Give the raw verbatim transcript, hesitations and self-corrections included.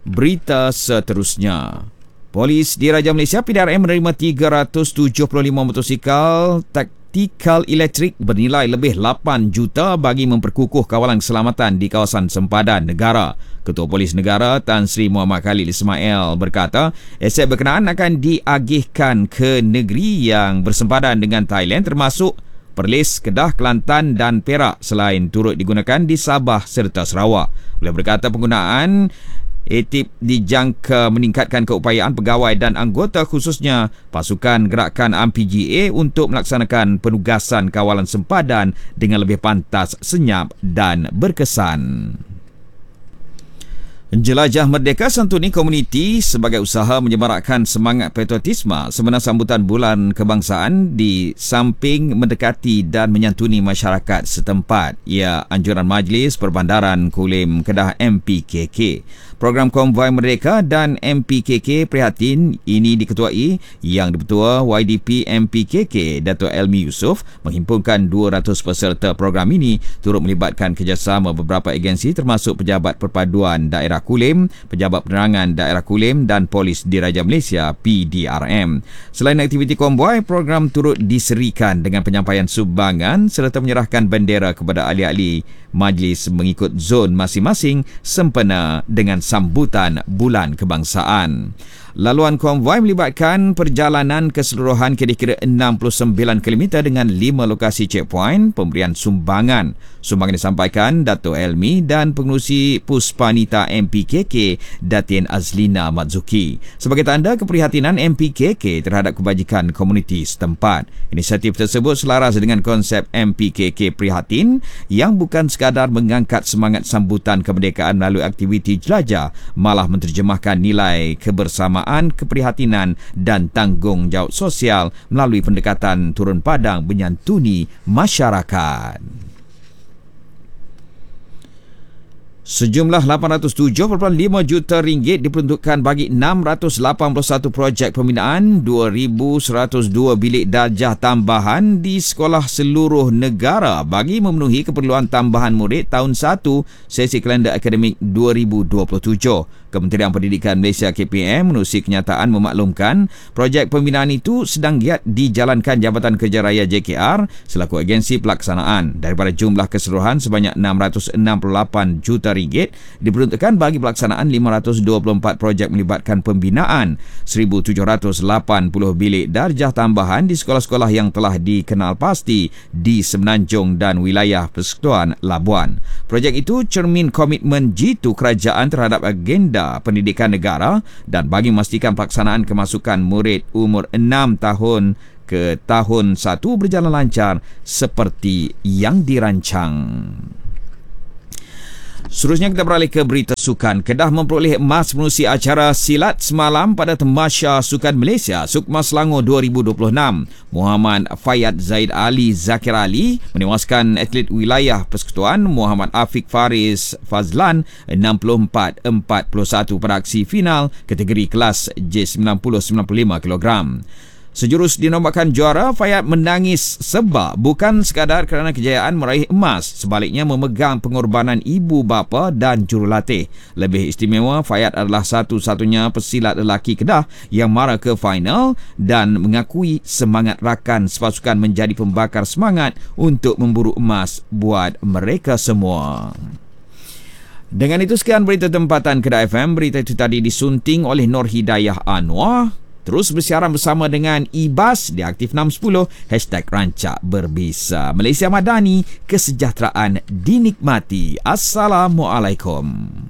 Berita seterusnya. Polis Diraja Malaysia P D R M menerima tiga ratus tujuh puluh lima motosikal taktikal elektrik bernilai lebih lapan juta bagi memperkukuh kawalan keselamatan di kawasan sempadan negara. Ketua Polis Negara Tan Sri Muhammad Khalil Ismail berkata, aset berkenaan akan diagihkan ke negeri yang bersempadan dengan Thailand termasuk Perlis, Kedah, Kelantan dan Perak selain turut digunakan di Sabah serta Sarawak. Beliau berkata penggunaan A T I P dijangka meningkatkan keupayaan pegawai dan anggota khususnya pasukan gerakan M P G A untuk melaksanakan penugasan kawalan sempadan dengan lebih pantas, senyap dan berkesan. Jelajah Merdeka Santuni Komuniti sebagai usaha menyemarakkan semangat patriotisme semasa sambutan Bulan Kebangsaan di samping mendekati dan menyantuni masyarakat setempat. Ia anjuran Majlis Perbandaran Kulim Kedah M P K K. Program Konvoi Merdeka dan M P K K Prihatin ini diketuai Yang di-Pertua Y D P M P K K Dato' Elmi Yusof menghimpunkan dua ratus peserta program ini turut melibatkan kerjasama beberapa agensi termasuk Pejabat Perpaduan Daerah Kulim, Pejabat Penerangan Daerah Kulim dan Polis Diraja Malaysia P D R M. Selain aktiviti konvoi, program turut diserikan dengan penyampaian sumbangan serta menyerahkan bendera kepada ahli-ahli majlis mengikut zon masing-masing sempena dengan sambutan Bulan Kebangsaan. Laluan konvoi melibatkan perjalanan keseluruhan kira-kira enam puluh sembilan kilometer dengan lima lokasi checkpoint pemberian sumbangan. Sumbangan disampaikan Dato' Elmi dan pengerusi Puspanita M P K K Datin Azlina Matzuki sebagai tanda keprihatinan M P K K terhadap kebajikan komuniti setempat. Inisiatif tersebut selaras dengan konsep M P K K Prihatin yang bukan sekadar mengangkat semangat sambutan kemerdekaan melalui aktiviti jelajah, malah menterjemahkan nilai kebersamaan, keprihatinan dan tanggungjawab sosial melalui pendekatan turun padang menyantuni masyarakat. Sejumlah lapan ratus tujuh perpuluhan lima juta ringgit diperuntukkan bagi enam ratus lapan puluh satu projek pembinaan, dua ribu seratus dua bilik darjah tambahan di sekolah seluruh negara bagi memenuhi keperluan tambahan murid tahun satu sesi kalender akademik dua ribu dua puluh tujuh. Kementerian Pendidikan Malaysia K P M menerusi kenyataan memaklumkan projek pembinaan itu sedang giat dijalankan Jabatan Kerja Raya J K R selaku agensi pelaksanaan. Daripada jumlah keseluruhan sebanyak enam ratus enam puluh lapan juta ringgit diperuntukkan bagi pelaksanaan lima ratus dua puluh empat projek melibatkan pembinaan seribu tujuh ratus lapan puluh bilik darjah tambahan di sekolah-sekolah yang telah dikenal pasti di Semenanjung dan wilayah Persekutuan Labuan. Projek itu cermin komitmen jitu kerajaan terhadap agenda pendidikan negara dan bagi memastikan pelaksanaan kemasukan murid umur enam tahun ke tahun satu berjalan lancar seperti yang dirancang. Seterusnya kita beralih ke berita sukan. Kedah memperoleh emas menerusi acara silat semalam pada Tamasya Sukan Malaysia Sukma Selangor dua ribu dua puluh enam. Muhammad Fayyad Zaid Ali Zakir Ali menewaskan atlet wilayah Persekutuan Muhammad Afiq Faris Fazlan enam puluh empat empat puluh satu pada aksi final kategori kelas J sembilan puluh sembilan puluh lima kilogram. Sejurus dinobatkan juara, Fayyad menangis sebab bukan sekadar kerana kejayaan meraih emas, sebaliknya memegang pengorbanan ibu bapa dan jurulatih. Lebih istimewa, Fayyad adalah satu-satunya pesilat lelaki Kedah yang mara ke final dan mengakui semangat rakan sepasukan menjadi pembakar semangat untuk memburu emas buat mereka semua. Dengan itu sekian berita tempatan Kedah F M. Berita itu tadi disunting oleh Nur Hidayah Anwar. Terus bersiaran bersama dengan Ibas di Aktif enam sepuluh, hashtag Rancak Berbisa. Malaysia Madani, kesejahteraan dinikmati. Assalamualaikum.